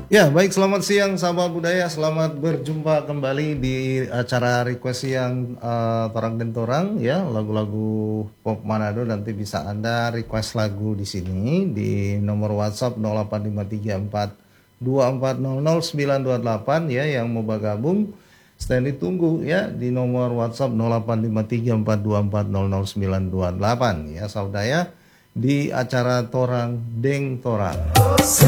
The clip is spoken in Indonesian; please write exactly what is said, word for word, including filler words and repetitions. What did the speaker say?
Ya, baik, selamat siang sahabat budaya. Selamat berjumpa kembali di acara request yang uh, Torang dan Torang ya, lagu-lagu pop Manado. Nanti bisa Anda request lagu di sini di nomor WhatsApp nol delapan lima tiga empat dua empat nol nol sembilan dua delapan ya, yang mau bergabung. Stanley tunggu ya di nomor WhatsApp nol delapan lima tiga empat dua empat nol nol sembilan dua delapan ya, saudara, di acara Torang Deng Torang.